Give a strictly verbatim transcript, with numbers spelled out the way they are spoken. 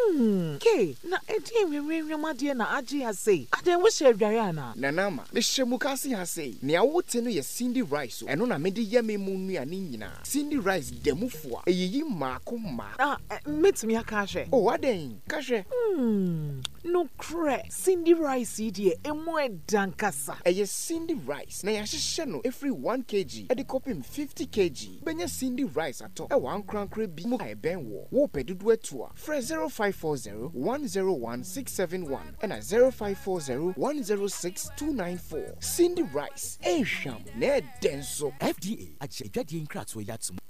Hmm. K. Na edi we we we ma de na agi ha sei. Aden wo hye adware ana. Nanama, me shemukasi ha sei. Nea wote no ye Cindy Rice. Eno na me de ye me mu nuane nyina. Cindy Rice demufo a eyiyi maako ma. Ah, metimi aka hwe. Oh, aden, ka hwe. Hmm. No cre. Cindy Rice die emu edankasa. Eye Cindy Rice. Na ya hye no every one kilogram. E de kopim fifty kilograms. Benya Cindy Rice ato. E wan krankra bi mu ai ben wo. Wo pedudu etu a. Fresh zero five four zero one zero one six seven one and a zero five four zero one zero six two nine four. Cindy Rice. Eh sham. Ne denso. F D A. Ajadie nkratso yatsum.